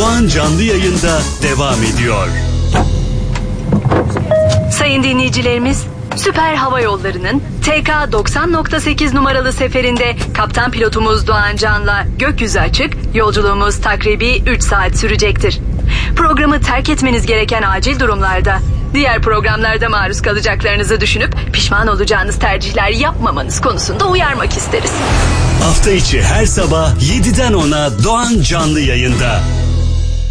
Doğan canlı yayında devam ediyor. Sayın dinleyicilerimiz, Süper Hava Yolları'nın TK 90.8 numaralı seferinde kaptan pilotumuz Doğan Can'la gökyüzü açık, yolculuğumuz takribi 3 saat sürecektir. Programı terk etmeniz gereken acil durumlarda, diğer programlarda maruz kalacaklarınızı düşünüp pişman olacağınız tercihler yapmamanız konusunda uyarmak isteriz. Hafta içi her sabah 7'den 10'a Doğan canlı yayında.